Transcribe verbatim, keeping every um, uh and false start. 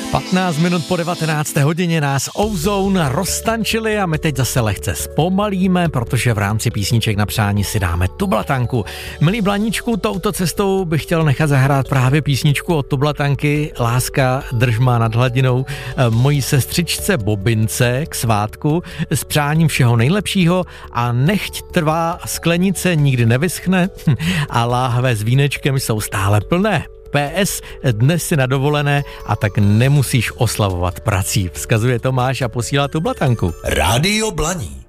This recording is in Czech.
patnáct minut po devatenácté hodině nás Ozone roztančili a my teď zase lehce zpomalíme, protože v rámci písniček na přání si dáme Tublatanku. Milí Blaníčku, touto cestou bych chtěl nechat zahrát právě písničku od Tublatanky Láska drž má nad hladinou mojí sestřičce Bobince k svátku s přáním všeho nejlepšího a nechť trvá sklenice nikdy nevyschne a láhve s vínečkem jsou stále plné. P S. Dnes si na dovolené a tak nemusíš oslavovat prací. Vzkazuje Tomáš a posílá Tublatanku. Rádio Blaník.